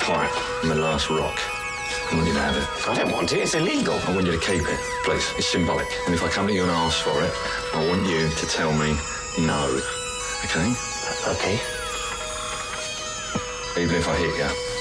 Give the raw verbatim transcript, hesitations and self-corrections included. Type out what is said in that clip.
pipe, my last rock. I want you to have it. I don't want it. It's illegal. I want you to keep it, please. It's symbolic. And if I come to you and ask for it, I want you to tell me no. Okay? Okay. Even if I hit you.